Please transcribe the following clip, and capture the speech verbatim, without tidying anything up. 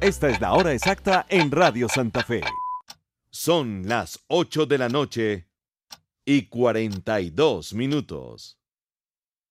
Esta es la hora exacta en Radio Santa Fe. Son las ocho de la noche y cuarenta y dos minutos.